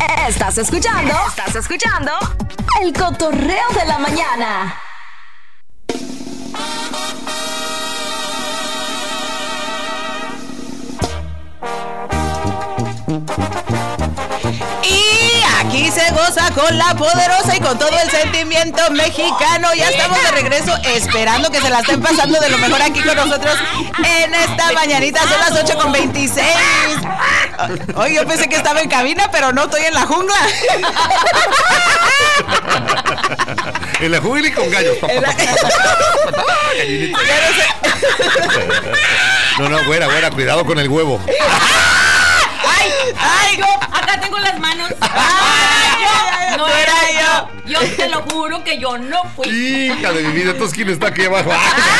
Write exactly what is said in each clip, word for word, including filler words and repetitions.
Estás escuchando, estás escuchando El Cotorreo de la Mañana. Y aquí se goza con la poderosa y con todo el sentimiento mexicano. Ya estamos de regreso, esperando que se la estén pasando de lo mejor aquí con nosotros en esta mañanita. Son las ocho con veintiséis. Oye, yo pensé que estaba en cabina, pero no, estoy en la jungla. En la jungla y con gallos. La... No, no, güera, güera, cuidado con el huevo. ¡Ay! ¡Ay! Yo, acá tengo las manos. ¡Ay! Yo, no era yo. Yo te lo juro que yo no fui. Hija de mi vida, entonces ¿quién está aquí abajo?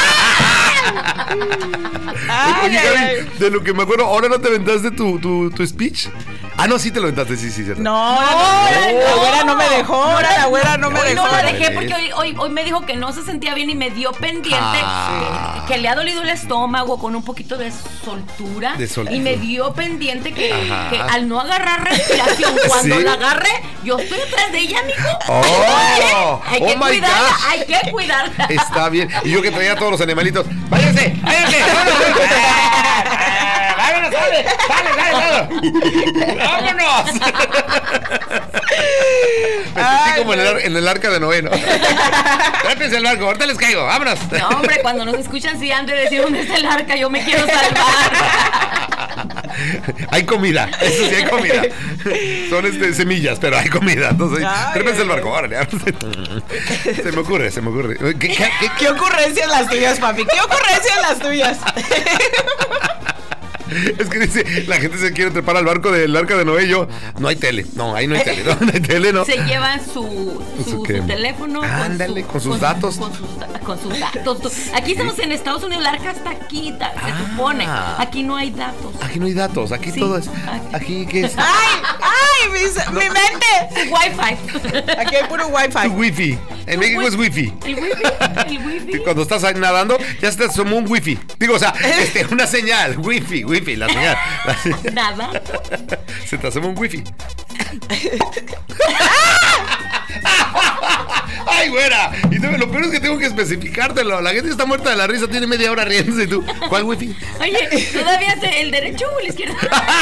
Ay, Oye, ay, Gaby, ay. de lo que me acuerdo, ¿ahora no te aventaste tu, tu, tu speech? Ah, no, sí te lo aventaste, sí, sí, cierto. No, no, no, la güera no me dejó, ahora la güera no me Hoy dejó. no la dejé porque hoy, hoy, hoy me dijo que no se sentía bien y me dio pendiente, Ah. que, que le ha dolido el estómago con un poquito de soltura. De soltura. Y me dio pendiente que, Ajá. que al no agarrar respiración, cuando ¿Sí? la agarre, yo estoy detrás de ella, mijo. Oh, hay oh que my cuidarla, gosh. hay que cuidarla. Está bien. Y yo que traía a todos los animalitos. ¡Váyanse! ¡Váyanse! ¡Vámonos! ¡Vámonos! ¡Sale! ¡Sale! ¡Sale! ¡Vámonos! Me sentí como en el, ar- en el arca de Noé, ¿no? Trápense el barco, ahorita les caigo, vámonos. No, hombre, cuando nos escuchan, sí han de decir dónde está el arca, yo me quiero salvar. Hay comida, eso sí hay comida. Son este, semillas, pero hay comida. Entonces, Ay, trápense el ay, barco, órale. Se me ocurre, se me ocurre. ¿Qué, qué, qué, ¿Qué ocurrencias las tuyas, papi? ¿Qué ocurrencias las tuyas? Es que dice, la gente se quiere trepar al barco del arca de Noé. Yo, no hay tele, no, ahí no hay tele, no, no hay tele, no. Se llevan su, su, ¿Su qué? su teléfono. Ándale, con sus datos. Con sus, da- con sus datos. Aquí estamos en Estados Unidos, el arca está aquí, ta- se Ah. supone. Aquí no hay datos. Aquí no hay datos, aquí Sí, todo es. aquí. Aquí, ¿qué es? ¡Ay! ¡Ay! Mi, mi mente. Wi-Fi. Aquí hay puro wifi. Tu wifi. En México es wifi. El wifi. El Y wifi. cuando estás ahí nadando, ya se te asomó un wifi. Digo, o sea, este, una señal. Wifi, wifi, la señal. La señal. Nada. Se te asoma un wifi. ¡Ay, güera! Y no, lo peor es que tengo que especificártelo. La gente está muerta de la risa, tiene media hora riéndose. ¿Y tú? ¿Cuál wifi? Oye, ¿todavía es el derecho o la izquierda?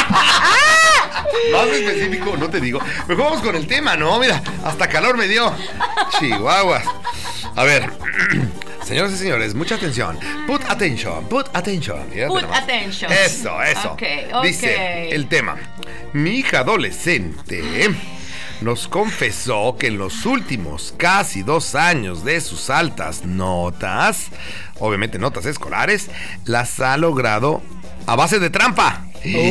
Más específico, no te digo. Mejor vamos con el tema, ¿no? Mira, hasta calor me dio. Chihuahuas. A ver. Señoras y señores, mucha atención. Put attention, put attention. Fíjate Put nomás. attention. Eso, eso. Ok, ok. Dice el tema. Mi hija adolescente nos confesó que en los últimos casi dos años de sus altas notas, obviamente notas escolares, las ha logrado a base de trampa.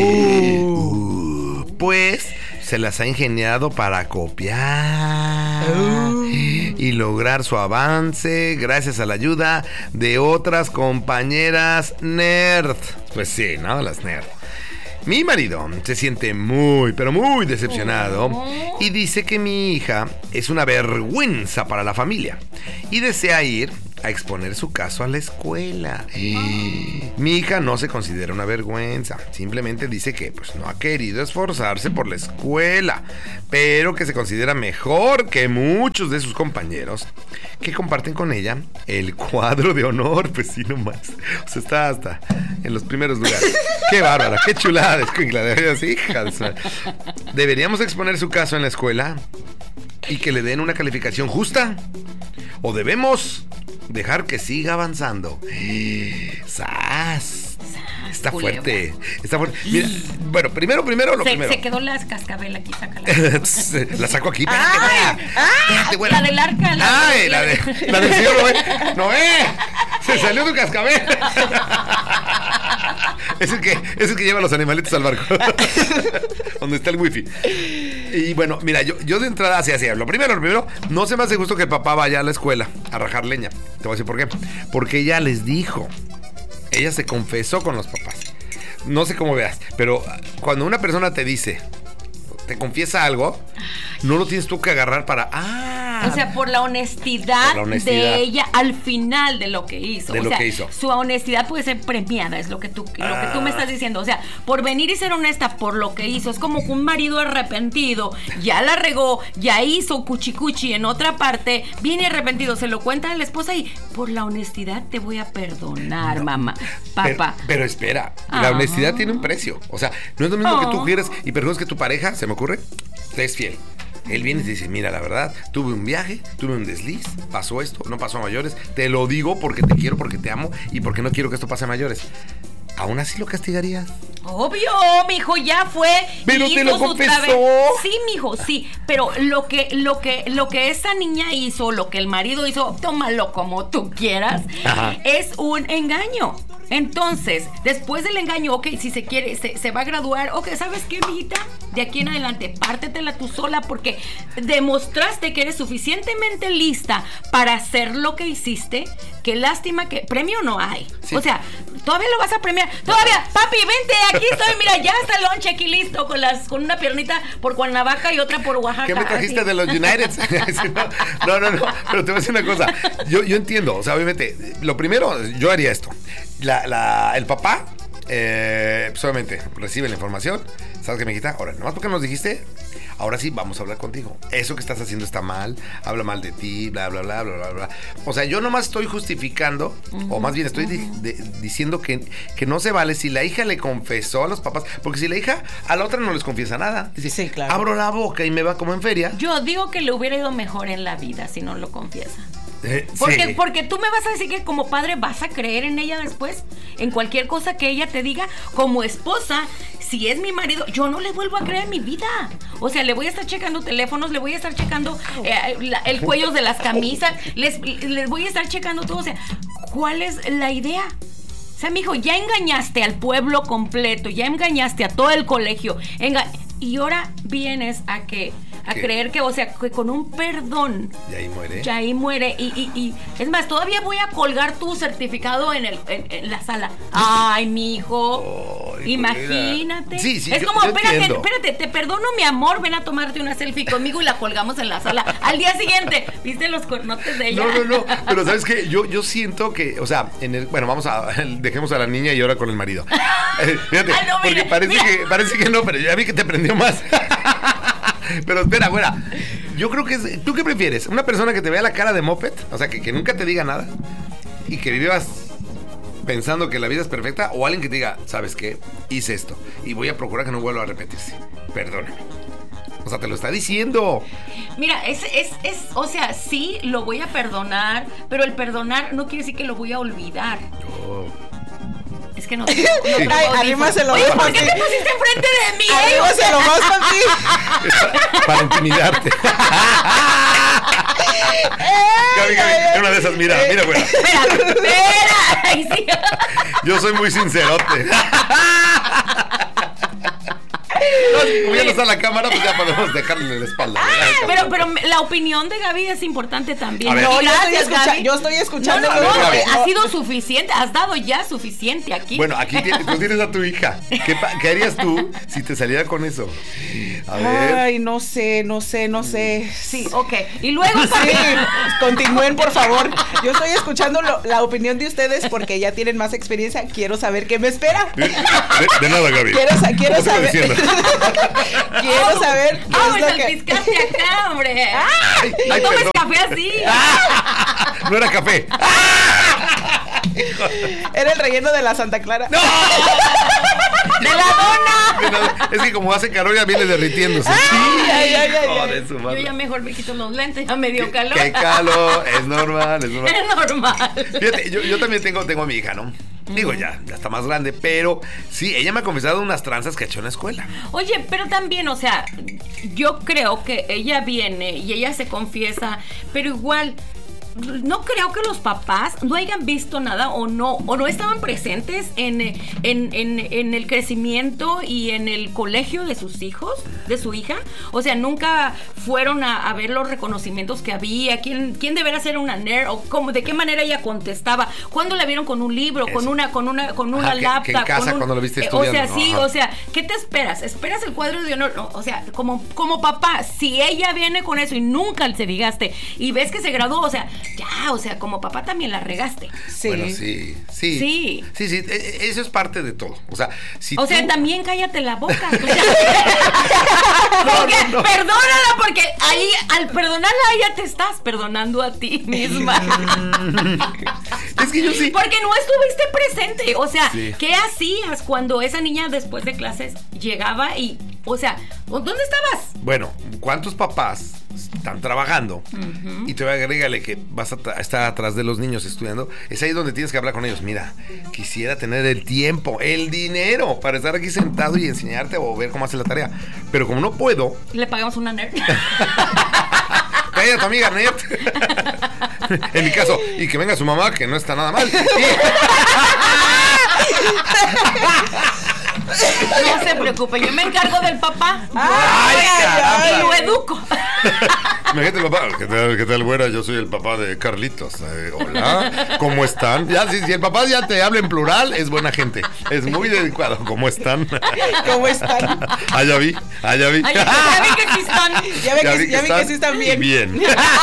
Uh, pues se las ha ingeniado para copiar uh. y lograr su avance gracias a la ayuda de otras compañeras nerd. Pues sí, ¿no? Las nerd. Mi marido se siente muy, pero muy decepcionado y dice que mi hija es una vergüenza para la familia y desea ir a exponer su caso a la escuela. Mi hija no se considera una vergüenza, simplemente dice que pues, no ha querido esforzarse por la escuela, pero que se considera mejor que muchos de sus compañeros que comparten con ella el cuadro de honor. Pues sí, nomás. O sea, está hasta en los primeros lugares. ¡Qué bárbara! ¡Qué chulada! Escuincla, de veras, hija de su... ¿Deberíamos exponer su caso en la escuela y que le den una calificación justa? ¿O debemos dejar que siga avanzando? ¡Sas! Está Culebra. fuerte, está fuerte. Mira, bueno, primero, primero lo Se, primero. se quedó las cascabel aquí, sácala. La saco aquí, ¡Ay! espérate, ¡Ay! espérate, güera. La del arca. La, Ay, la, de, la del señor Noé. ¡Noé! Se salió tu cascabel. Es el que, es el que lleva a los animalitos al barco. Donde está el wifi. Y bueno, mira, yo, yo de entrada así hacía. Lo primero, lo primero, no se me hace justo que el papá vaya a la escuela a rajar leña. Te voy a decir por qué. Porque ella les dijo. Ella se confesó con los papás. No sé cómo veas, pero cuando una persona te dice, te confiesa algo, no lo tienes tú que agarrar para, ah, honestidad. O sea, por la honestidad, Por la honestidad. de ella al final de lo que hizo. De o lo sea, que hizo. Su honestidad puede ser premiada, es lo que tú, lo que tú me estás diciendo. O sea, por venir y ser honesta por lo que hizo, es como un marido arrepentido, ya la regó, ya hizo cuchicuchi en otra parte, viene arrepentido, se lo cuenta a la esposa y por la honestidad te voy a perdonar, no, mamá, papá. Pero, pero espera, ah. la honestidad tiene un precio. O sea, no es lo mismo oh. que tú quieras y perjuzgues que tu pareja, se me ocurre, te es fiel. Él viene y te dice, mira, la verdad, tuve un viaje, tuve un desliz, pasó esto, no pasó a mayores, te lo digo porque te quiero, porque te amo y porque no quiero que esto pase a mayores. ¿Aún así lo castigarías? Obvio, mijo, ya fue. Pero hizo te lo confesó. Sí, mijo, sí. Pero lo que, lo que, lo que esa niña hizo, lo que el marido hizo, tómalo como tú quieras, ajá, es un engaño. Entonces, después del engaño, ok, si se quiere, se, se va a graduar, ok, ¿sabes qué, mijita? De aquí en adelante, pártetela tú sola porque demostraste que eres suficientemente lista para hacer lo que hiciste. Qué lástima que premio no hay. Sí. O sea, todavía lo vas a premiar. Todavía, papi, vente, aquí estoy, mira, ya está el lonche aquí listo con las con una piernita por Cuernavaca y otra por Oaxaca. ¿Qué me trajiste así de los United? No, no, no, pero te voy a decir una cosa. Yo, yo entiendo, o sea, obviamente, lo primero, yo haría esto. La, la, el papá, eh, pues obviamente, recibe la información. ¿Sabes qué, mijita? Ahora, nomás porque nos dijiste, ahora sí vamos a hablar contigo. Eso que estás haciendo está mal, habla mal de ti, bla, bla, bla, bla, bla, bla. O sea, yo nomás estoy justificando, uh-huh, o más bien estoy uh-huh. di, de, diciendo que, que no se vale si la hija le confesó a los papás, porque si la hija a la otra no les confiesa nada. Dice, sí, claro. Abro la boca y me va como en feria. Yo digo que le hubiera ido mejor en la vida si no lo confiesa. Eh, porque, sí. porque tú me vas a decir que como padre vas a creer en ella después, en cualquier cosa que ella te diga. Como esposa, si es mi marido, yo no le vuelvo a creer en mi vida. O sea, le voy a estar checando teléfonos, le voy a estar checando eh, la, el cuello de las camisas, les, les voy a estar checando todo. O sea, ¿cuál es la idea? O sea, mijo, ya engañaste al pueblo completo, ya engañaste a todo el colegio, enga- y ahora vienes a que a ¿Qué? creer que, o sea, que con un perdón y ahí muere. Ya ahí muere. Y, y, y es más, todavía voy a colgar tu certificado en el en, en la sala. Ay, mijo. Oh, imagínate. Sí, sí, es yo, como, yo espérate, entiendo. espérate, te perdono, mi amor, ven a tomarte una selfie conmigo y la colgamos en la sala. Al día siguiente, ¿viste los cuernotes de ella? No, no, no. Pero ¿sabes qué? Yo, yo siento que, o sea, en el, bueno, vamos a, dejemos a la niña y ahora con el marido. Eh, fíjate, ah, no, mira, porque parece mira. que, parece que no, pero ya vi que te prendió más. Pero espera, güera, yo creo que es, ¿tú qué prefieres? ¿Una persona que te vea la cara de moped? O sea, que, que nunca te diga nada y que vivas pensando que la vida es perfecta, o alguien que te diga, ¿sabes qué? Hice esto y voy a procurar que no vuelva a repetirse. Perdóname. O sea, te lo está diciendo. Mira, es, es, es, o sea, sí, lo voy a perdonar, pero el perdonar no quiere decir que lo voy a olvidar. Oh. Es que no, no, no Ay, arrímaselo. Oye, ¿por qué te pusiste enfrente de mí? Arrímaselo más contigo. Para intimidarte. Gaby, Gaby, una de esas, mira, mira, güey. Espera, espera. Ay, sí. Yo soy muy sincerote. No, como ya no está la cámara, pues ya podemos dejarle en la espalda. Pero, pero la opinión de Gaby es importante también. No, Gracias, yo, estoy escucha- Gaby. yo estoy escuchando. No, no, no, Gaby. ha sido suficiente. Has dado ya suficiente aquí. Bueno, aquí tienes, tú tienes a tu hija. ¿Qué, ¿Qué harías tú si te saliera con eso? A ver. Ay, no sé, no sé, no sé. Sí, ok. Y luego sí, continúen, por favor. Yo estoy escuchando lo, la opinión de ustedes porque ya tienen más experiencia. Quiero saber qué me espera. De, de, de nada, Gaby. Quiero, quiero saber. Quiero oh, saber qué oh, es lo me que... salpiscaste acá, hombre. Ay, no ay, tomes perdón. café así. Ah, no era café. Era el relleno de la Santa Clara. ¡No! ¡De la dona! Es que como hace calor ya viene derritiéndose. Ay, ay, ay, ay, Joder, su Yo madre. ya mejor me quito los lentes, ya me dio Qué- calor. Qué calor, es normal, es normal. Es normal. Fíjate, yo, yo también tengo, tengo a mi hija, ¿no? Digo, ya, ya está más grande, pero sí, ella me ha confesado unas tranzas que ha hecho en la escuela. Oye, pero también, o sea, yo creo que ella viene y ella se confiesa, pero igual no creo que los papás no hayan visto nada o no, o no estaban presentes en, en, en, en el crecimiento y en el colegio de sus hijos, de su hija. O sea, nunca fueron a, a ver los reconocimientos que había, quién, quién debería ser una nerd, o cómo, de qué manera ella contestaba, cuándo la vieron con un libro, Eso. con una, con una, con una Ajá, que- laptop. que en casa con un- cuando lo viste eh, estudiando, O sea, ¿no? sí, Ajá. o sea, ¿qué te esperas? ¿Esperas el cuadro de honor? No, o sea, como, como papá, si ella viene con eso y nunca se fijaste y ves que se graduó, o sea, ya, o sea, como papá también la regaste. Sí. Bueno, sí, sí. Sí. Sí, sí, e- e- eso es parte de todo. O sea, si O sea, tú- también cállate la boca. O sea, porque no, no. perdónala, porque ahí, al perdonarla, a ella te estás perdonando a ti misma. Es que yo sí. Porque no estuviste presente. O sea, Sí. ¿qué hacías cuando esa niña después de clases llegaba y, o sea, ¿dónde estabas? Bueno, ¿cuántos papás están trabajando? Y te voy a agrégale que vas a tra- estar atrás de los niños estudiando. Es ahí donde tienes que hablar con ellos. Mira, quisiera tener el tiempo, el dinero para estar aquí sentado y enseñarte o ver cómo hace la tarea. Pero como no puedo, Le pagamos una nerd. cállate a tu amiga nerd. En mi caso, y que venga su mamá, que no está nada mal. No se preocupe, yo me encargo del papá. Ay, caramba. Y lo educo. Imagínate el papá. ¿Qué tal, qué tal, güera? Yo soy el papá de Carlitos. Eh, hola, ¿cómo están? Ya, si, si el papá ya te habla en plural, es buena gente. Es muy adecuado. ¿Cómo están? ¿Cómo están? Ah, ya vi, ah, ya vi. Ay, ya vi que sí están. Ya, ve que, ya vi que sí están bien. Bien.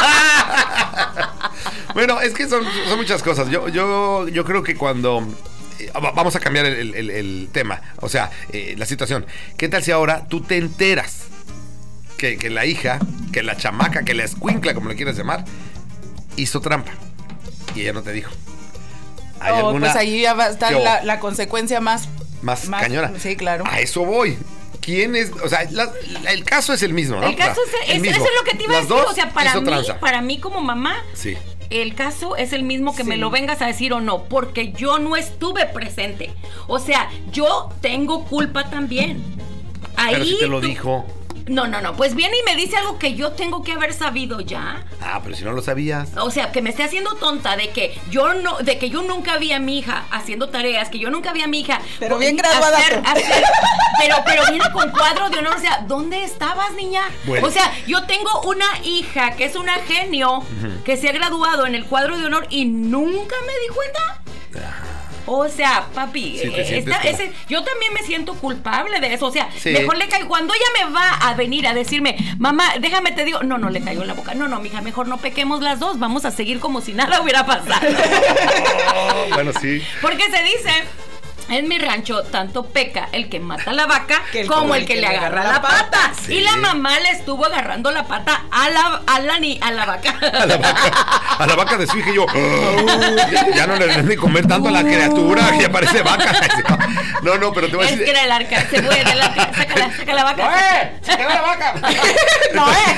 Bueno, es que son, son muchas cosas. Yo, yo, yo creo que cuando... eh, va- Vamos a cambiar el, el- el tema, o sea, eh, la situación. ¿Qué tal si ahora tú te enteras que, que la hija, que la chamaca, que la escuincla, como le quieras llamar, hizo trampa y ella no te dijo? ¿Hay Oh, alguna pues ahí ya va a estar ¿Qué hubo? la, la consecuencia más, más, más- cañona? Sí, claro. A eso voy. ¿Quién es? O sea, la- la- el caso es el mismo, ¿no? El caso O sea, es, es- mismo. eso es lo que te iba a Las decir. dos O sea, para hizo mí, tranza. para mí como mamá, Sí. el caso es el mismo que Sí. me lo vengas a decir o no, porque yo no estuve presente. O sea, yo tengo culpa también. Ahí Pero si te lo tú- dijo. No, no, no. Pues viene y me dice algo que yo tengo que haber sabido ya. Ah, pero si no lo sabías. O sea, que me esté haciendo tonta de que yo no, de que yo nunca vi a mi hija haciendo tareas, que yo nunca vi a mi hija. Pero o- bien graduada hacer- tú. hacer- pero, pero viene con cuadro de honor. O sea, ¿dónde estabas, niña? Bueno. O sea, yo tengo una hija que es una genio, que se ha graduado en el cuadro de honor y nunca me di cuenta. O sea, papi, Sí, te eh, sientes esta- como- ese- yo también me siento culpable de eso. O sea, Sí. mejor le caigo. Cuando ella me va a venir a decirme, mamá, déjame te digo, no, no le caigo en la boca. No, no, mija, mejor no pequemos las dos. Vamos a seguir como si nada hubiera pasado. Oh, bueno, sí. Porque se dice. En mi rancho, tanto peca el que mata la vaca Que el- como el que, le agarra la pata. Sí. Y la mamá le estuvo agarrando la pata a la, a la, ni, a la vaca. A la vaca, a la vaca de su hija y yo. "Oh, ya, ya no le den de comer tanto a la criatura que ya parece vaca. No, no, pero te voy a Es decir. que era el arca. Se puede del arca. Saca la, saca la vaca. ¡Noé! ¡Se quedó la vaca! No, eh.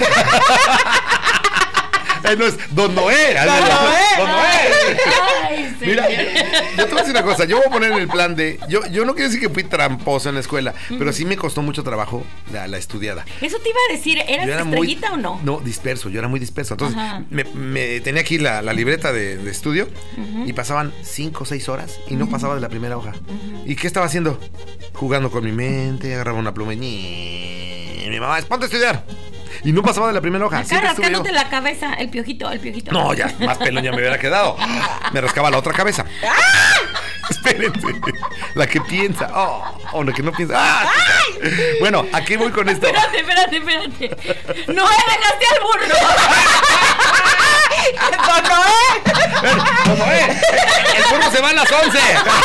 Eh, no es Don Noé. Don Noé. Don Noé. Ay, sí. Mira, yo te voy a decir una cosa. Yo voy a poner en el plan de. Yo, yo no quiero decir que fui tramposo en la escuela, pero sí me costó mucho trabajo la, la estudiada. Eso te iba a decir, ¿eras Yo era estrellita muy, o no? No, disperso, yo era muy disperso. Entonces, Ajá. me, me tenía aquí la, la libreta de, de estudio y pasaban cinco o seis horas y no pasaba de la primera hoja. ¿Y qué estaba haciendo? Jugando con mi mente, agarraba una pluma y "Ñe". Mi mamá, ponte a estudiar. Y no pasaba de la primera hoja. Acá Siempre estuve yo. rascándote la cabeza, el piojito, el piojito. No, ya, más pelón ya me hubiera quedado. Me rascaba la otra cabeza. Espérense. La que piensa. Oh, o la que no piensa. ¡Ah! Bueno, ¿a qué voy con esto? Espérate, espérate, espérate. No dejaste al burro. Don Noé. ¿Cómo es? El burro se va a las once.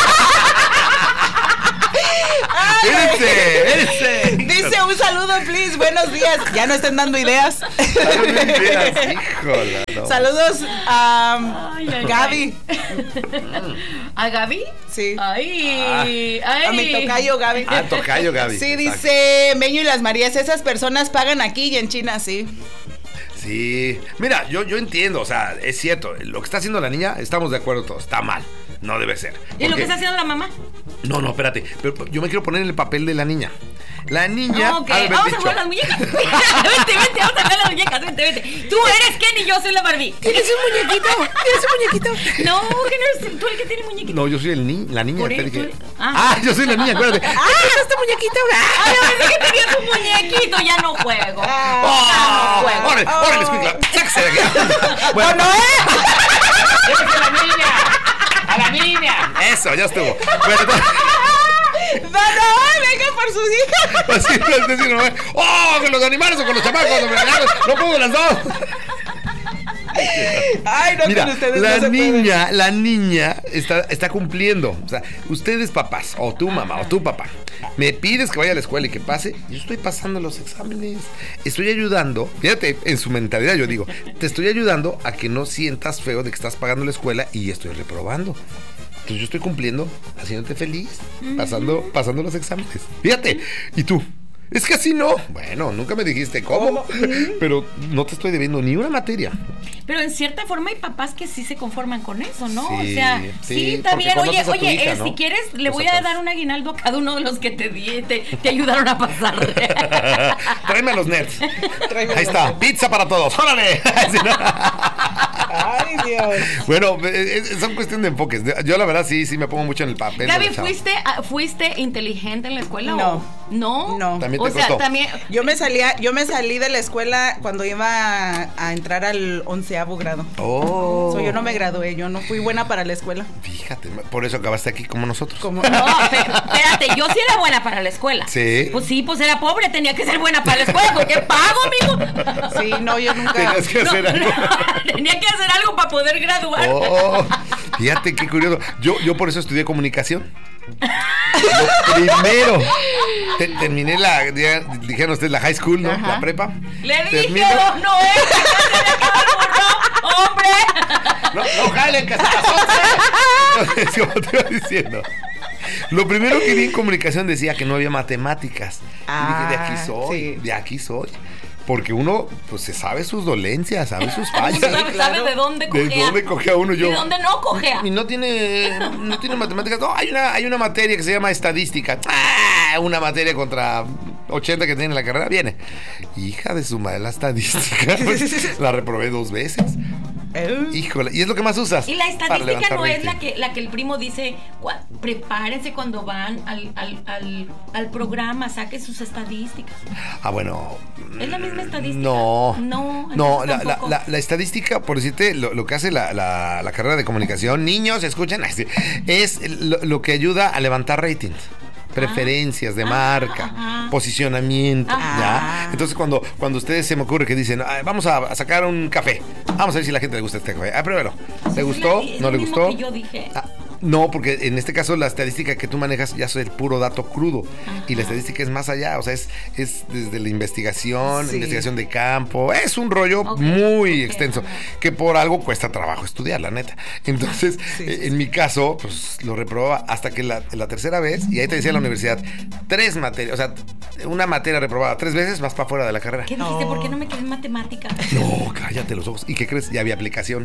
Espérense, espérense. Dice un saludo, please. Buenos días. Ya no estén dando ideas. Híjola, no. Saludos a Ay, ay, Gaby. ¿A Gaby? Sí. Ay, ay. A mi tocayo Gaby. Ah, tocayo, Gaby. Sí, Exacto. dice Meño y las Marías, esas personas pagan aquí y en China, sí. Sí. Mira, yo, yo entiendo, o sea, es cierto. Lo que está haciendo la niña, estamos de acuerdo todos. Está mal. No debe ser. ¿Y lo Porque- que está haciendo la mamá? No, no, espérate. Pero yo me quiero poner en el papel de la niña. La niña. Ok, vamos a jugar las muñecas. Vente, vente, vamos a jugar las muñecas. Vente, vente. Tú eres Ken y yo soy la Barbie. ¿Tienes un muñequito? ¿Tienes un muñequito? No, que no eres tú el que tiene muñequito. No, yo soy el ni la niña. Por Te eso, dije. tú- Ah. ah. yo soy la niña, acuérdate. ¡Ah, este muñequito! Ay, yo pensé que tenías un muñequito. Ya no juego. ¡Oh! Ya no juego. ¡Órale, órale, escuincla! ¡Sáquese de aquí! Bueno, ¡No, eh! ¡déjese a la niña! ¡A la niña! Eso, ya estuvo. Bueno, entonces. ¡No, no! ¡Venga por sus hijas! Así es decir, no, ¡oh! Con los animales o con los chamacos, los veganos, no puedo las dos. Ay, no, Mira, con ustedes la no se niña, la niña está, está cumpliendo. O sea, ustedes papás, o tu mamá, o tu papá, me pides que vaya a la escuela y que pase, yo estoy pasando los exámenes. Estoy ayudando, fíjate, en su mentalidad yo digo, te estoy ayudando a que no sientas feo de que estás pagando la escuela y estoy reprobando. Entonces yo estoy cumpliendo, haciéndote feliz, pasando, pasando los exámenes. Fíjate, ¿y tú? Es que así no. Bueno, nunca me dijiste cómo, pero no te estoy debiendo ni una materia. Pero en cierta forma hay papás que sí se conforman con eso, ¿no? Sí, o sea, sí, sí, porque también. Oye, conoces a tu oye, hija, eh, ¿no? si quieres, le Los voy a papás. dar un aguinaldo a cada uno de los que te di, te, te ayudaron a pasar. Tráeme a los nerds. Tráeme a Ahí los está, nerds. pizza para todos. ¡Órale! Sí, ¿no? Ay, Dios. Bueno, eh, eh, son cuestión de enfoques. Yo la verdad sí, sí me pongo mucho en el papel. Gaby, de la chava. ¿fuiste, ah, ¿fuiste inteligente en la escuela No. o no? No. También O te sea, costó. también. Yo me salía, yo me salí de la escuela cuando iba a, a entrar al onceavo grado. Oh. So, yo no me gradué, yo no fui buena para la escuela. Fíjate, por eso acabaste aquí como nosotros. Como, No, pe- espérate, yo sí era buena para la escuela. Sí. Pues sí, pues era pobre, tenía que ser buena para la escuela, porque pago, amigo. sí, no, yo nunca. Tenías que hacer No, algo. no, tenía que hacer algo para poder graduar. Oh, fíjate qué curioso. Yo, yo por eso estudié comunicación. Lo primero. Te- terminé la, ya dijeron ustedes, la high school, ¿no? Ajá. La prepa. Le dije, Termino- no, no es, que ya se le acabó el burro, hombre. No, no jalen, que hasta las once. Entonces, como te iba diciendo. Lo primero que vi en comunicación decía que no había matemáticas. Ah, y dije, de aquí soy, sí. de aquí soy. Porque uno, pues, se sabe sus dolencias, sabe sus fallas. Uno sabe, claro. sabe de dónde ¿De cojea. dónde cogea uno? Yo. Y de dónde no cojea. Y no tiene, no tiene matemáticas. No, hay una, hay una materia que se llama estadística. ¡Ah! Una materia contra ochenta que tiene en la carrera. Viene. Hija de su madre, la estadística. Pues, la reprobé dos veces. Eh, Híjole. Y es lo que más usas. Y la para estadística levantar no es rating. la que, la que el primo dice, "Gua- prepárense cuando van al, al, al, al programa, saquen sus estadísticas". Ah, bueno. ¿Es la misma estadística? No. No, No, entonces la, la, tampoco. la- la estadística, por decirte, lo, lo que hace la, la- la carrera de comunicación, niños, escuchen, así, es lo, lo que ayuda a levantar ratings. Preferencias de Ah, marca, ajá. posicionamiento, Ajá. ¿ya? Entonces, cuando, cuando ustedes se me ocurre que dicen, "Ay, vamos a, a sacar un café, vamos a ver si a la gente le gusta este café. Ah, pruébelo. ¿Le Es gustó? la- es ¿No lo le mismo gustó? que yo dije. Ah, no, porque en este caso la estadística que tú manejas ya es el puro dato crudo. Y la estadística es más allá, o sea, es, es desde la investigación, Sí. investigación de campo. Es un rollo Ok, muy ok, extenso, ajá. que por algo cuesta trabajo estudiar, la neta. Entonces, Sí, eh, sí, en mi caso, pues lo reprobaba hasta que la, la tercera vez, y ahí te decía en la universidad, tres materias, o sea, una materia reprobada tres veces, más para fuera de la carrera. ¿Qué dijiste? No. ¿Por qué no me quedé en matemáticas? No, cállate los ojos. ¿Y qué crees? Ya había aplicación.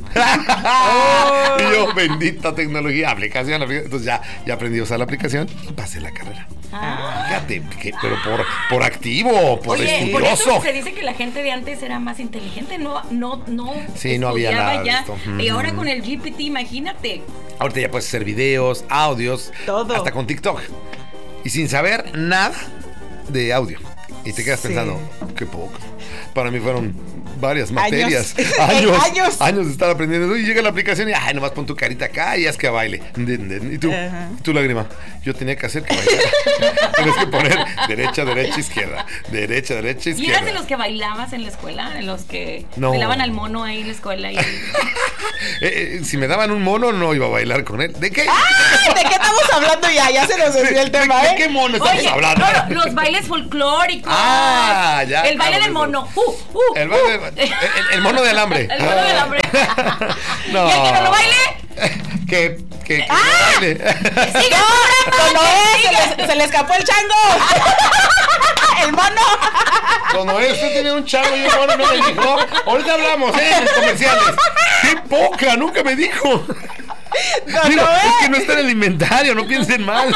Y yo, bendita tecnología, aplicación, aplicación. Entonces ya, ya aprendí a usar la aplicación y pasé la carrera. Ah. Fíjate, que- pero por, por activo, por Oye, por eso estudioso. se dice que la gente de antes era más inteligente, no, no, no. Sí, no había estudiaba nada de ya. esto. Y ahora Ujú. con el G P T, imagínate. Ahorita ya puedes hacer videos, audios, Todo. hasta con TikTok. Y sin saber nada de audio. Y te quedas Sí. pensando, qué poco. Para mí fueron varias materias. Años. Años. Años. Años de estar aprendiendo. Y llega la aplicación y, ay, nomás pon tu carita acá y haz que baile. Den, den. Y tú, Ajá. y tu lágrima. Yo tenía que hacer que bailara. Tienes que poner derecha, derecha, izquierda. Derecha, derecha, ¿Y izquierda. eras de los que bailabas en la escuela? ¿De los que No. bailaban al mono ahí en la escuela? Y... Eh, eh, si me daban un mono, no iba a bailar con él. ¿De qué? Ay, ¿de qué estamos hablando ya? Ya se nos desvió el ¿De- tema, de ¿eh? qué mono estamos Oye, hablando? no, no, los bailes folclóricos. Ah, ya, El baile claro, del eso. mono. Uh, uh, El, uh. baile- el- el- el mono de alambre. El mono de alambre. No. ¿Y el que no lo baile? Que, que, que ¡Ah! no baile. ¡Sigue ¡No, no, cobrando! se, le, se le escapó el chango! ¡El mono! Cuando usted tiene un chango y un mono, no me dijo. Ahorita hablamos, ¿eh? En los comerciales. ¡Qué poca! Nunca me dijo. No, Digo, no es. es que no está en el inventario, no piensen mal.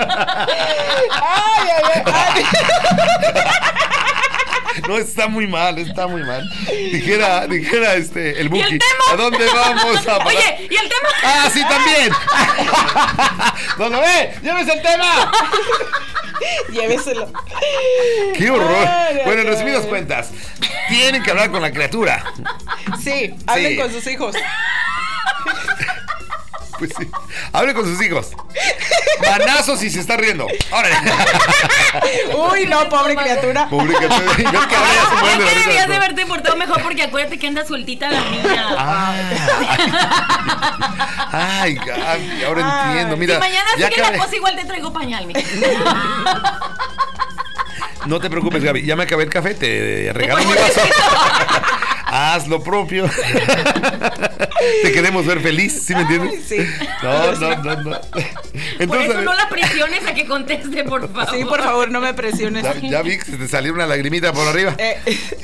Ay, ay, ay. No, está muy mal, está muy mal. Dijera, dijera este, el Buki. ¿A dónde vamos a parar? Oye, ¿y el tema? Ah, sí, también. Don Noé, llévese el tema. Lléveselo. Qué horror. Ay, bueno, en resumidas cuentas, tienen que hablar con la criatura. Sí, hablen sí. con sus hijos. Pues sí. Hable con sus hijos. Manazos si se está riendo. Órale. Uy, no, pobre criatura. Pobre criatura. Yo que ahora ya se muere de la risa. Deberías de haberte portado mejor porque acuérdate que anda sueltita la niña. Ah, ay, Gaby, ahora ay, entiendo. Mira, si mañana ya sigue acabé. la cosa, igual te traigo pañal, mi. No te preocupes, Gaby. Ya me acabé el café. Te regalo mi vaso. Haz lo propio. Te queremos ver feliz, ¿sí me entiendes? Ay, sí. No, no, no, no. Entonces, por eso no la presiones a que conteste, por favor. Sí, por favor, no me presiones. Ya, ya vi que se te salió una lagrimita por arriba. Eh.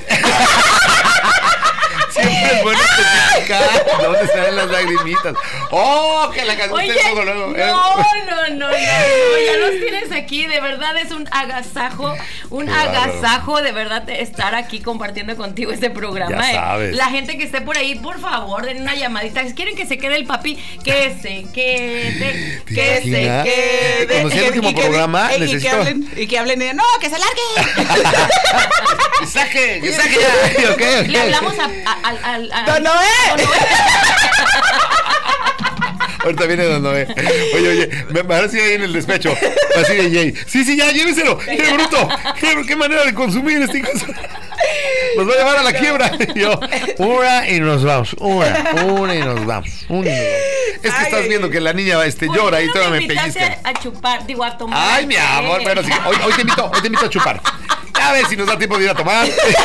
Siempre es bueno especificar dónde salen las lagrimitas. ¡Oh! Que la canción Oye, luego, luego. No, no, no, no, no. Ya los tienes aquí. De verdad es un agasajo. Un claro. agasajo de verdad estar aquí compartiendo contigo este programa. Ya sabes. Eh. La gente que esté por ahí, por favor, den una llamadita. Si quieren que se quede el papi, que se quede. Que se quede. Cuando sea el último programa, que, necesito. Y que hablen, y que hablen. No, que se largue. Que saque, que saque ya. Okay, okay. Le hablamos a. a Al, al, al, ¡Don Noé! Don Noé. Ahorita viene Don Noé. Oye, oye, me parece ahí en el despecho. Así de Jay. Sí, sí, ya, lléveselo. ¡Qué bruto! ¿Qué, qué manera de consumir este hijo? Nos va a llevar a la quiebra. Y yo, una y nos vamos. Una, una y nos vamos. Una y nos vamos. Es que ay, estás viendo que la niña este, llora y toda me pellizca. A chupar, digo, a tomar. Ay, mi amor, bueno, sí, hoy, hoy te invito, hoy te invito a chupar. A ver si nos da tiempo de ir a tomar.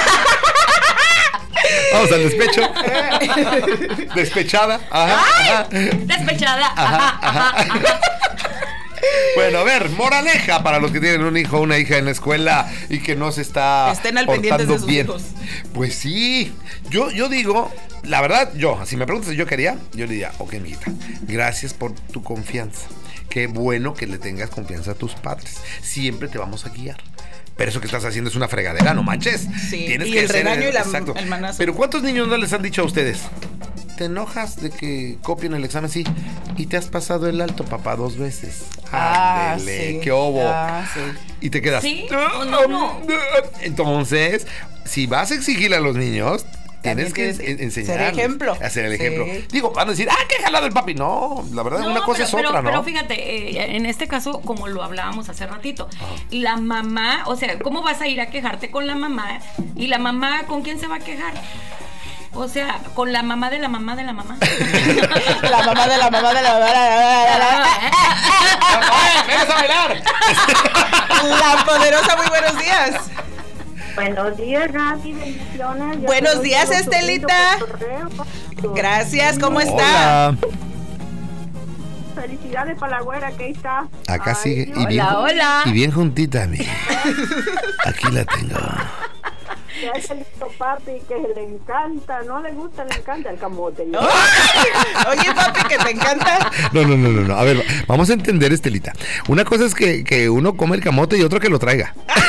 Vamos al despecho. Despechada. Ajá, ajá. Despechada. Ajá, ajá, ajá. Bueno, a ver, moraleja para los que tienen un hijo o una hija en la escuela y que no se está estén al pendiente de sus bien. hijos. Pues sí, yo, yo digo, la verdad, yo, si me preguntas si yo quería, yo le diría, ok, mijita, gracias por tu confianza. Qué bueno que le tengas confianza a tus padres. Siempre te vamos a guiar. Pero eso que estás haciendo es una fregadera, no manches. Sí, tienes y que el hacer regaño y la, exacto. el manazo. Pero ¿cuántos niños no les han dicho a ustedes? ¿Te enojas de que copien el examen? Sí. Y te has pasado el alto, papá, dos veces. Ah, Ándele, sí. qué obo. Ah, sí. Y te quedas. ¿Sí? ¿O no, no? Entonces, si vas a exigirle a los niños, tienes que, que en, enseñar. Ser ejemplo. Hacer el sí. ejemplo. Digo, van a decir, ah, qué jalado el papi. No, la verdad, no, una cosa pero, es pero, otra, ¿no? Pero fíjate, eh, en este caso, como lo hablábamos hace ratito, ajá. La mamá, o sea, ¿cómo vas a ir a quejarte con la mamá? Y la mamá, ¿con quién se va a quejar? O sea, con la mamá de la mamá de la mamá. La mamá de la mamá de la mamá de la mamá. ¡Vengas a bailar! La poderosa, muy buenos días. Buenos días, Gaby, bendiciones. Ya buenos días, Estelita. Gracias, ¿cómo está? Hola. Felicidades para la güera que está. Acá ay, sigue. Dios. Y bien, hola, hola. Y bien juntita a mí. Aquí la tengo. Ya es el lindo papi que le encanta, no le gusta, le encanta el camote. ¿No? Oye, papi, que te encanta. No, no, no, no, no. A ver, vamos a entender, Estelita. Una cosa es que, que uno come el camote y otro que lo traiga.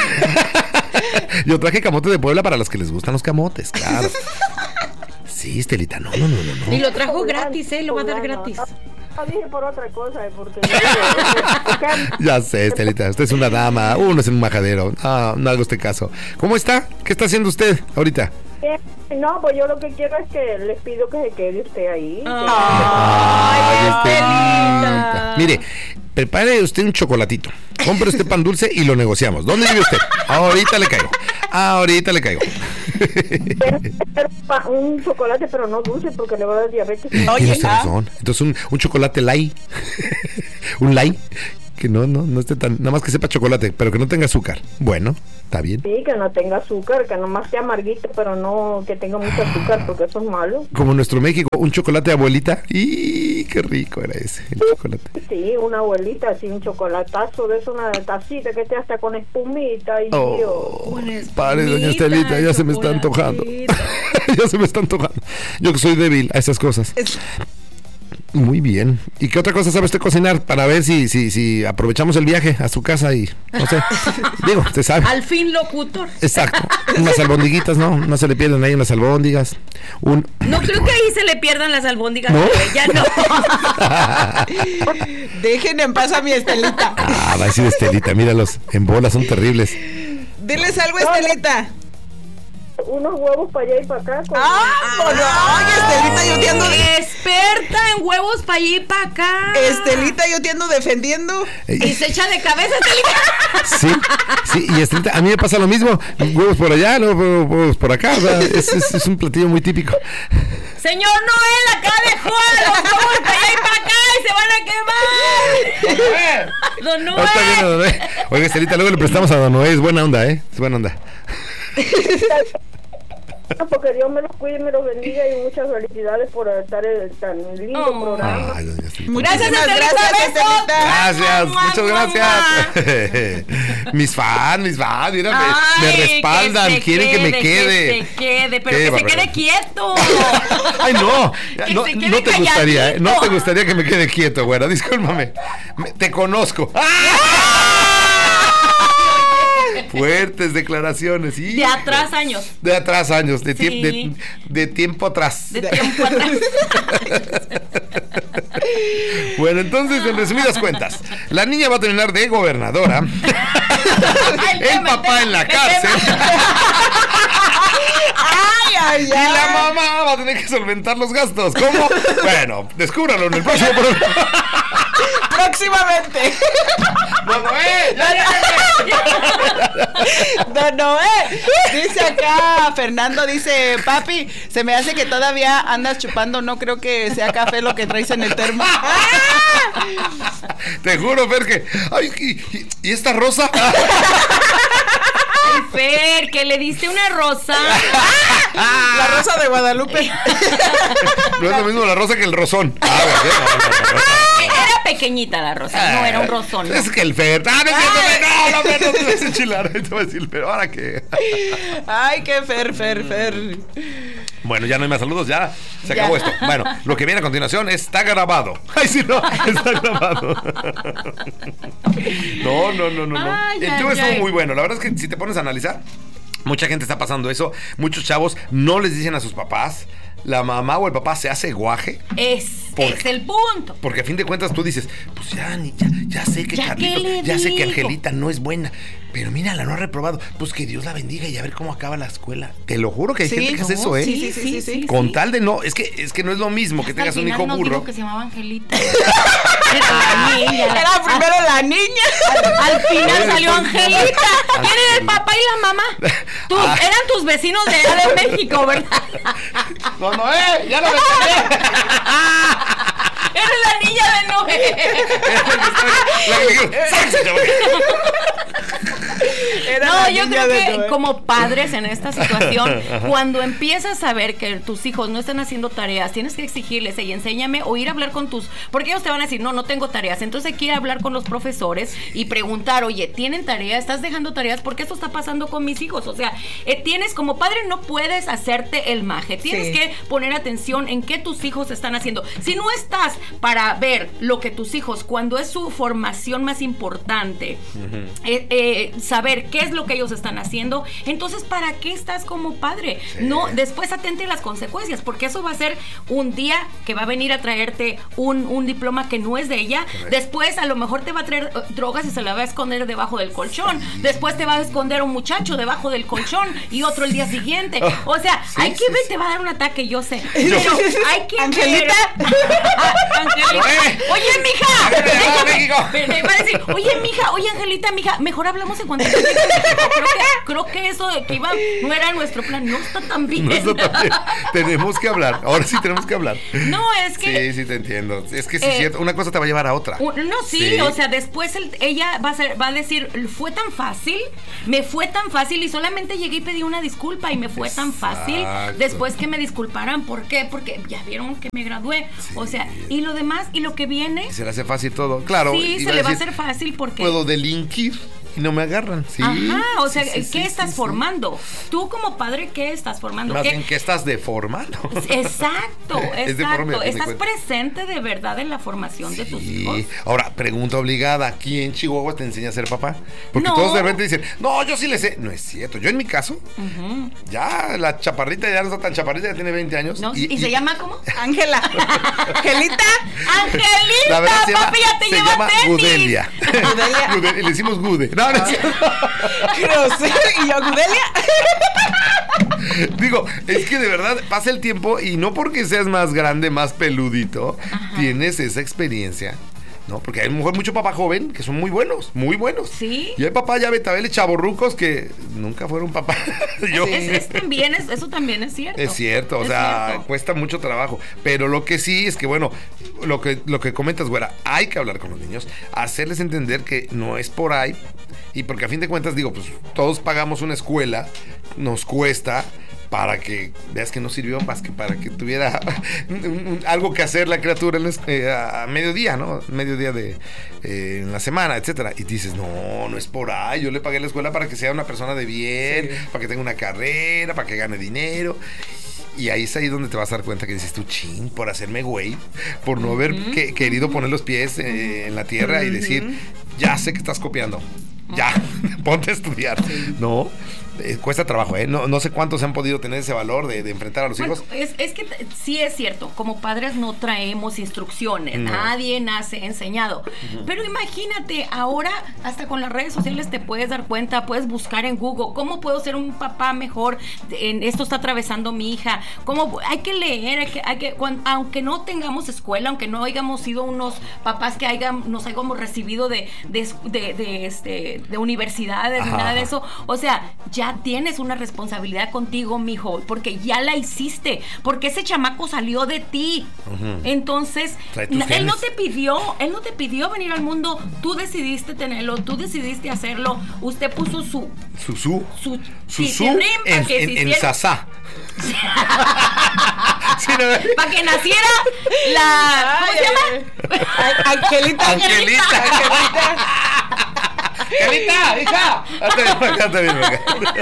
Yo traje camote de Puebla para los que les gustan los camotes, claro. Sí, Estelita, no, no, no, no. Y lo trajo gratis, ¿eh? Lo va a dar gratis. No dije por otra cosa, porque... Ya sé, Estelita, usted es una dama, uno es un majadero. No, no haga usted caso. ¿Cómo está? ¿Qué está haciendo usted ahorita? Eh, no, pues yo lo que quiero es que les pido que se quede usted ahí. Ay, Estelita. Mire, prepare usted un chocolatito. Compre usted pan dulce y lo negociamos. ¿Dónde vive usted? Ahorita le caigo. Ahorita le caigo. Pero, pero, un chocolate, pero no dulce, porque le va a dar diabetes. Oye, tienes razón. Entonces un, un chocolate light. Un light. Que no, no, no esté tan, nada más que sepa chocolate, pero que no tenga azúcar. Bueno, está bien. Sí, que no tenga azúcar, que nomás sea amarguito, pero no que tenga mucho azúcar, porque eso es malo. Como nuestro México, un chocolate abuelita. ¡Y qué rico era ese, el chocolate! Sí, una abuelita, así un chocolatazo de eso, una tacita que esté hasta con espumita. Y oh, pare, doña Estelita, ya se me está antojando. Ya se me está antojando. Yo que soy débil a esas cosas. Es... Muy bien. ¿Y qué otra cosa sabe usted cocinar para ver si, si, si aprovechamos el viaje a su casa y, no sé, digo, usted sabe? Al fin locutor. Exacto. Unas albondiguitas, ¿no? No se le pierden ahí unas albóndigas. Un... No creo que ahí se le pierdan las albóndigas. ¿No? Ya no. Dejen en paz a mi Estelita. Ah, va a decir Estelita, míralos, en bolas, son terribles. Diles algo, Estelita. Unos huevos para allá y para acá. Con... ¡Ah! Bueno, oye, Estelita, yo te ando... Experta en huevos para allí y para acá. Estelita, yo te ando defendiendo. Y se echa de cabeza, Estelita. Sí, sí, y Estelita, a mí me pasa lo mismo. Huevos por allá, no, huevos por acá. O sea, es, es, es un platillo muy típico. Señor Noel, acá dejó a los huevos para allá y para acá y se van a quemar. Don Noel. No, está bien, don Noé. Oiga, Estelita, luego le prestamos a don Noé. Es buena onda, ¿eh? Es buena onda. Porque Dios me los cuide y me los bendiga y muchas felicidades por estar en el tan lindo Oh. programa. Ay, doña Estelita. Muchísimas Gracias, gracias, Estelita. Estelita. Gracias, muchas gracias. Mis fans, mis fans, mira, me, me Ay, respaldan, que se quieren que me quede, quede. Que se quede, pero Qué que barbaridad. se quede quieto. Ay, no, Que no, se quede no te gustaría, ¿eh? No calladito. te gustaría que me quede quieto, güera, discúlpame. Me- te conozco. Fuertes declaraciones, sí. De atrás años. De atrás años, de, Sí. tiemp- de, de tiempo atrás. De tiempo atrás. Bueno, entonces, en resumidas cuentas, la niña va a terminar de gobernadora, el papá en la cárcel Ay, ay, y ay. la mamá va a tener que solventar los gastos. ¿Cómo? Bueno, descúbralo en el próximo programa. Próximamente. Don Noé, ya, ya, Don Noé, dice acá, Fernando dice, papi, se me hace que todavía andas chupando, no creo que sea café lo que traes en el termo. Te juro, Fer, que... Ay, ¿y, y- y esta rosa? Ay, Fer, que le diste una rosa. La rosa de Guadalupe. No es lo mismo la rosa que el rosón. Ah, bueno, no, no, no. Era pequeñita la rosa, no era un rosón. ¿no? Es que el Fer... Ah, no, es cierto, no, no, Fer, no te vas a enchilar. Te voy a decir, pero ahora qué. Ay, qué fer, fer, fer. Bueno, ya no hay más saludos, ya se Ya. acabó esto. Bueno, lo que viene a continuación está grabado. Ay, sí, no, está grabado. No, no, no, no, no. Ay, El ay, tema estuvo ay. muy bueno. La verdad es que si te pones a analizar, mucha gente está pasando eso. Muchos chavos no les dicen a sus papás. La mamá o el papá se hace guaje. Es, ¿Por es qué? el punto. Porque a fin de cuentas tú dices, pues ya, ni- ya, ya sé que ¿Ya Carlito, qué le ya sé que digo? Angelita no es buena. Pero mira, la no ha reprobado. Pues que Dios la bendiga y a ver cómo acaba la escuela. Te lo juro que hay Sí, gente que hace no, eso, ¿eh? sí, sí, sí, sí, sí. Con tal de no, es que, es que no es lo mismo que Al tengas un final hijo nos burro. dijo que se llamaba Angelita. Era la niña. la- Era primero la niña. Al final Oye, salió después- Angelita. ¿Quién era el papá y la mamá? Tú, Ah. eran tus vecinos de allá de México, ¿verdad? No, no, eh, ya lo mencioné. Eres la niña de Noé. La que dijo, "Sáquese, chaval". Era No, la yo niña creo de que Noé. como padres en esta situación, cuando empiezas a ver que tus hijos no están haciendo tareas, tienes que exigirles, y enséñame, o ir a hablar con tus, porque ellos te van a decir, no, no tengo tareas, entonces hay que ir a hablar con los profesores y preguntar, oye, ¿tienen tareas? ¿Estás dejando tareas? ¿Por qué esto está pasando con mis hijos? O sea, eh, tienes, como padre no puedes hacerte el maje, tienes Sí. que poner atención en qué tus hijos están haciendo. Si no estás para ver lo que tus hijos, cuando es su formación más importante, eh, eh, saber qué es lo que ellos están haciendo, entonces ¿para qué estás como padre? Sí. No, después atente a las consecuencias, porque eso va a ser un día que va a venir a traerte un, un diploma que no es de ella. Correcto. Después a lo mejor te va a traer eh, drogas y se la va a esconder debajo del colchón. Después te va a esconder un muchacho debajo del colchón y otro el día siguiente. O sea, Sí, hay que sí, ver, sí. te va a dar un ataque, yo sé. Pero hay que Angelita. ver- Angelita. Oye. Oye, mija. Déjame llegar a déjame. México. Pero me va a decir, oye, mija, oye, Angelita, mija, mejor hablamos en cuanto llegue a México. Creo que, creo que eso de que iba no era nuestro plan, no está tan bien. No está tan bien. Tenemos que hablar. Ahora sí tenemos que hablar. No, es que Sí, sí te entiendo. Es que sí Eh, es cierto. Una cosa te va a llevar a otra. Un- No, sí, Sí. o sea, después el- ella va a ser, va a decir, fue tan fácil, me fue tan fácil y solamente llegué y pedí una disculpa y me fue tan fácil. Exacto. Después que me disculparan, ¿por qué? Porque ya vieron que me gradué. O sea, y lo demás, y lo que viene, Y se le hace fácil todo. Claro. sí, iba se le va a decir, hacer fácil porque Puedo delinquir. y no me agarran. Sí. Ajá, o sea, sí, sí, ¿qué sí, estás sí, formando? Tú como padre, ¿qué estás formando? Más ¿Qué? bien, ¿qué estás deformando? Exacto, Es deforme, exacto. a fin de Estás cuentas. presente de verdad en la formación de tus hijos. Sí. Ahora, pregunta obligada, ¿quién en Chihuahua te enseña a ser papá? Porque No. todos de repente dicen, no, yo sí le sé. No es cierto. Yo en mi caso, Ujú. ya la chaparrita ya no está tan chaparrita, ya tiene veinte años. ¿No? ¿Y, se llama cómo? Ángela. Angelita. Angelita, La verdad se llama, papi, ya te se lleva llama tenis. Gudelia. Gudelia. Gude- le decimos Gude. No, no es cierto. Grosero. Y yo, Gudelia. Digo, es que de verdad pasa el tiempo y no porque seas más grande, más peludito, tienes esa experiencia, ¿no? Porque hay a lo mejor mucho papá joven que son muy buenos, muy buenos. Sí. Y hay papá ya betabeles chavorrucos que nunca fueron papá. Yo. Es, es también, es, eso también es cierto. Es cierto, o Es sea, cierto. cuesta mucho trabajo. Pero lo que sí es que, bueno, lo que, lo que comentas, güera, hay que hablar con los niños, hacerles entender que no es por ahí. Y porque a fin de cuentas, digo, pues todos pagamos una escuela, nos cuesta para que veas que no sirvió más que para que tuviera un- un- algo que hacer la criatura en la es- eh, a mediodía, ¿no? Mediodía de eh, en la semana, etcétera. Y dices, no, no es por ahí. Yo le pagué la escuela para que sea una persona de bien, para que tenga una carrera, para que gane dinero. Y ahí es ahí donde te vas a dar cuenta que dices tú, chin, por hacerme güey, por no haber que- querido poner los pies eh, en la tierra y decir, ya sé que estás copiando, ya, ponte a estudiar. No, eh, cuesta trabajo, ¿eh? No, no sé cuántos han podido tener ese valor de, de enfrentar a los Bueno, hijos. es, es que t- sí es cierto, como padres no traemos instrucciones, No. nadie nace enseñado. Pero imagínate, ahora hasta con las redes sociales te puedes dar cuenta, puedes buscar en Google, ¿cómo puedo ser un papá mejor? En esto está atravesando mi hija. ¿Cómo? Hay que leer, hay que, hay que cuan- aunque no tengamos escuela, aunque no hayamos sido unos papás que hayan, nos hayamos recibido de, de, de, de, este, de universidades, ni Ajá. nada de eso. O sea, ya tienes una responsabilidad contigo, mijo, porque ya la hiciste, porque ese chamaco salió de ti. Ujú. Entonces, Trae tus n- él no genes. te pidió, él no te pidió venir al mundo, tú decidiste tenerlo, tú decidiste hacerlo, usted puso su Susú. su Susú chicirrín para en, que en, se en hiciera- Sasá. Sí, ¿no? para que naciera la ¿cómo Ay, se llama? ay, ay. Angelita. Angelita. Angelita, hija. Hazte bien para acá, hazte bien para acá.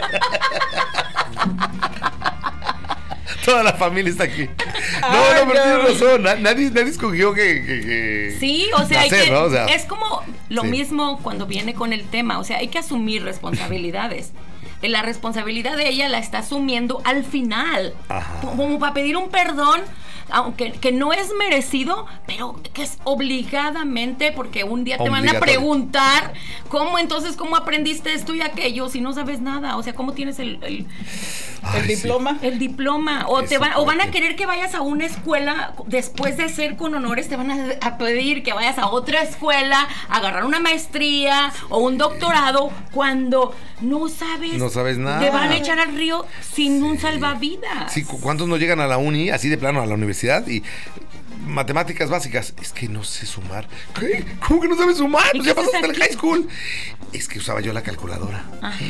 Toda la familia está aquí. No, Ay, no, pero no. tienes razón. Na- Nadie, nadie escogió que, que- que Sí, o sea, hay nacer, que- ¿no? O sea, es como lo sí. mismo cuando viene con el tema, o sea, hay que asumir responsabilidades. Eh, La responsabilidad de ella la está asumiendo al final, Ajá. como para pedir un perdón, aunque que no es merecido, pero que es obligadamente, porque un día te van a Obligatorio. preguntar cómo entonces, cómo aprendiste esto y aquello si no sabes nada, o sea, cómo tienes el, el, Ay, El sí. diploma. el diploma, o te Eso, van, o van a porque- querer que vayas a una escuela después de ser con honores, te van a, a pedir que vayas a otra escuela, a agarrar una maestría o un doctorado cuando no sabes, No sabes nada. te van a echar al río sin un salvavidas. Sí, ¿cu- ¿cuántos no llegan a la uni, así de plano, a la universidad y matemáticas básicas? Es que no sé sumar. ¿Qué? ¿Cómo que no sabes sumar? ¿Y Pues qué ya pasaste haces la aquí? high school. Es que usaba yo la calculadora. Ajá.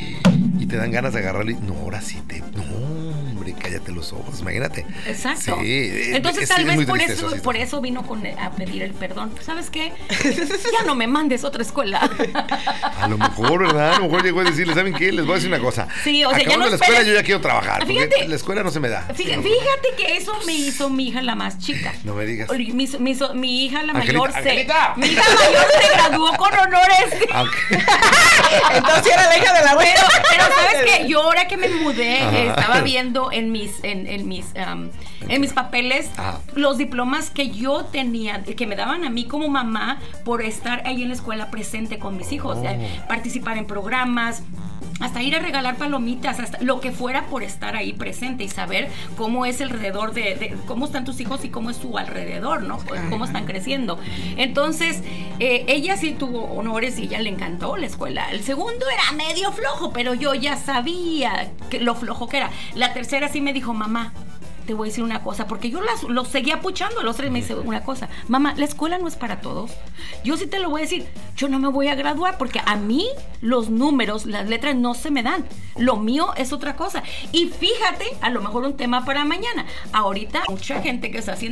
Y te dan ganas de agarrarle. No, ahora sí te. No, hombre, cállate los ojos, imagínate. Exacto. Sí, eh, Entonces es- tal es vez muy por triste eso, sí, por sí. eso vino con, a pedir el perdón. ¿Sabes qué? Ya no me mandes a otra escuela. A lo mejor, ¿verdad? A lo mejor llegó a decirle, ¿saben qué? Les voy a decir una cosa. Sí, o sea, ya Acabando no la escuela, esperes- yo ya quiero trabajar. Porque Fíjate. la escuela no se me da. Fíjate, fíjate que eso me hizo mi hija la más chica. No me digas. Mi, mi, mi hija la Angelita, mayor se Angelita. mi hija mayor se graduó con honores. Aunque- Entonces era la hija de la abuela. Pero, pero sabes que yo ahora que me mudé Ajá. eh, estaba viendo en mis en, en mis um, en mis papeles Ajá. los diplomas que yo tenía, que me daban a mí como mamá por estar ahí en la escuela presente con mis hijos, Oh. eh, participar en programas, hasta ir a regalar palomitas, hasta lo que fuera por estar ahí presente y saber cómo es alrededor de, de cómo están tus hijos y cómo es su alrededor, ¿no? Cómo están creciendo. Entonces, eh, ella sí tuvo honores y ella le encantó la escuela. El segundo era medio flojo, pero yo ya sabía que lo flojo que era. La tercera sí me dijo, mamá, te voy a decir una cosa, porque yo las, los seguía puchando, a los tres me dice una cosa, mamá, la escuela no es para todos. Yo sí te lo voy a decir, yo no me voy a graduar porque a mí los números, las letras no se me dan. Lo mío es otra cosa. Y fíjate, a lo mejor un tema para mañana. Ahorita mucha gente que está haciendo